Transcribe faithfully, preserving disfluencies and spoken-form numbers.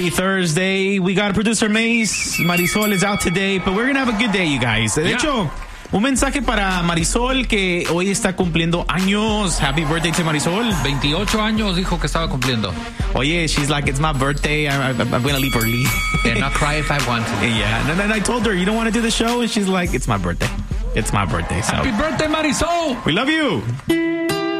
Happy Thursday. We got a producer, Mace. Marisol is out today, but we're going to have a good day, you guys. De yeah. hecho, un mensaje para Marisol que hoy está cumpliendo años. Happy birthday to Marisol. veintiocho años dijo que estaba cumpliendo. Oye, she's like, it's my birthday. I, I, I'm going to leave early. And not cry if I want to. Yeah. And then I told her, you don't want to do the show? And she's like, it's my birthday. It's my birthday. So. Happy birthday, Marisol. We love you.